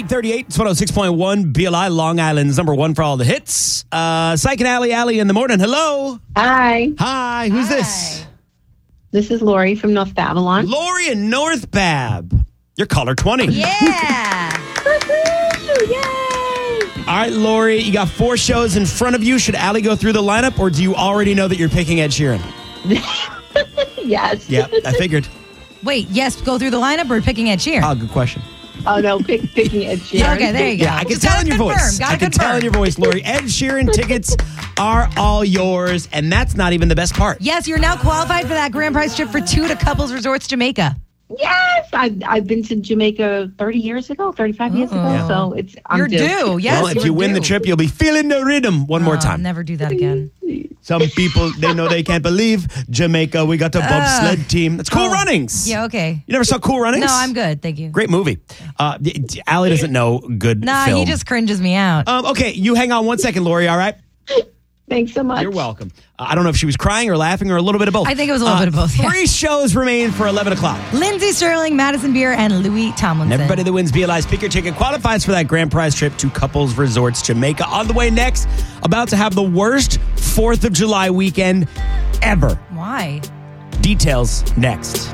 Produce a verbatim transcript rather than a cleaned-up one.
thirty-eight, it's one oh six point one B L I, Long Island's number one for all the hits. Uh, Psych and Alley, Alley in the morning. Hello. Hi. Hi, who's Hi. this? This is Lori from North Babylon. Lori in North Bab. You're caller twenty. Yeah. Woo-hoo, yay! All right, Lori, you got four shows in front of you. Should Allie go through the lineup, or do you already know that you're picking Ed Sheeran? Yes. Yeah, I figured. Wait, yes, go through the lineup or picking Ed Sheeran? Oh, good question. Oh, no, pick, picking Ed Sheeran. Yeah, okay, there you go. Yeah, I can Just tell gotta in your confirm, voice. gotta I can tell in confirm. your voice, Lori. Ed Sheeran tickets are all yours, and that's not even the best part. Yes, you're now qualified for that grand prize trip for two to Couples Resorts Jamaica. Yes. I've, I've been to Jamaica thirty years ago, thirty-five years ago. Yeah. So it's, I'm You're due. due. Yes, well, if you're you win the due. trip, you'll be feeling the rhythm one more Oh, time. Never do that again. Some people, they know they can't believe Jamaica. We got the bobsled team. That's Cool Oh. Runnings. Yeah, okay. You never saw Cool Runnings? No, I'm good. Thank you. Great movie. Uh, d- d- Allie doesn't know good Nah, film. he just cringes me out. Um, okay, you hang on one second, Lori, all right? Thanks so much. You're welcome. Uh, I don't know if she was crying or laughing or a little bit of both. I think it was a little Uh, bit of both, yeah. Three shows remain for eleven o'clock. Lindsay Sterling, Madison Beer, and Louis Tomlinson. And everybody that wins B L I's Pick Your Chicken qualifies for that grand prize trip to Couples Resorts Jamaica. On the way next, about to have the worst fourth of July weekend ever. Why? Details next.